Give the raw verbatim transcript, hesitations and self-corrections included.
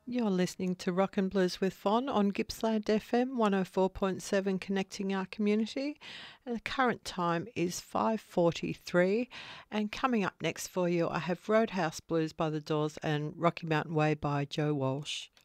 You're listening to Rock and Blues with Fawn on Gippsland F M one oh four point seven, connecting our community. And the current time is five forty-three. And coming up next for you, I have Roadhouse Blues by the Doors and Rocky Mountain Way by Joe Walsh.